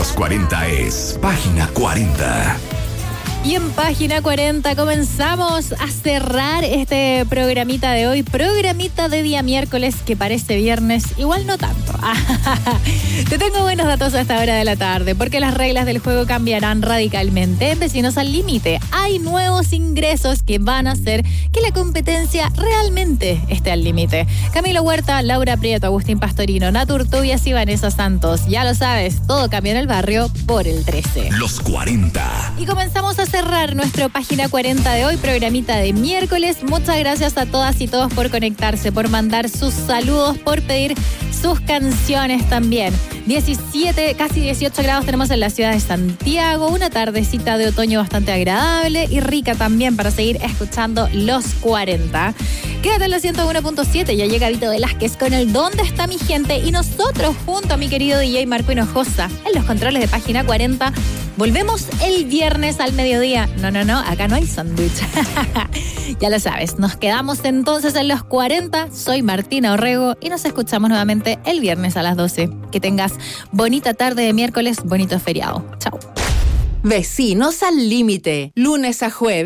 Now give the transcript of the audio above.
Los 40 es Página 40. Y en Página 40 comenzamos a cerrar este programita de hoy. Programita de día miércoles que parece viernes, igual no tanto. Te tengo buenos datos a esta hora de la tarde, porque las reglas del juego cambiarán radicalmente en Vecinos al Límite. Hay nuevos ingresos que van a hacer que la competencia realmente esté al límite. Camilo Huerta, Laura Prieto, Agustín Pastorino, Natu Urtubias y Vanessa Santos. Ya lo sabes, todo cambia en el barrio por el 13. Los 40. Y comenzamos a cerrar nuestro Página 40 de hoy, programita de miércoles. Muchas gracias a todas y todos por conectarse, por mandar sus saludos, por pedir sus canciones también. 17, casi 18 grados tenemos en la ciudad de Santiago, una tardecita de otoño bastante agradable y rica también para seguir escuchando Los 40. Quédate en la 101.7, ya llega Vito Velázquez con el ¿Dónde está mi gente? Y nosotros junto a mi querido DJ Marco Hinojosa en los controles de Página 40. Volvemos el viernes al mediodía. No, acá no hay sándwich. Ya lo sabes, nos quedamos entonces en Los 40. Soy Martina Orrego y nos escuchamos nuevamente el viernes a las 12. Que tengas bonita tarde de miércoles, bonito feriado. Chao. Vecinos al Límite, lunes a jueves.